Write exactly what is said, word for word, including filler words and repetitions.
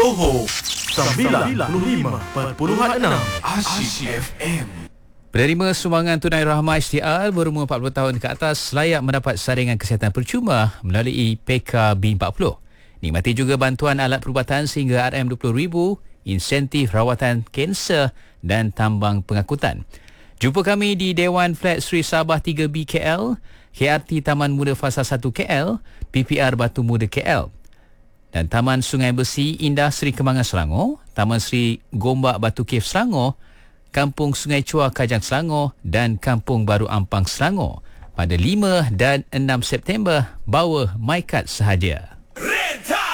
Johor sembilan puluh lima perpuluhan enam Asyik F M. Penerima sumbangan tunai rahmah H T R berumur empat puluh tahun ke atas layak mendapat saringan kesihatan percuma melalui P K B empat puluh. Nikmati juga bantuan alat perubatan sehingga R M dua puluh ribu, insentif rawatan kanser dan tambang pengangkutan. Jumpa kami di Dewan Flat Sri Sabah tiga B K L, K R T Taman Muda Fasa satu K L, P P R Batu Muda K L dan Taman Sungai Bersih Indah Sri Kembangan Selangor, Taman Sri Gombak Batu Cave Selangor, Kampung Sungai Chua Kajang Selangor dan Kampung Baru Ampang Selangor pada lima dan enam September. Bawa MyCard sahaja.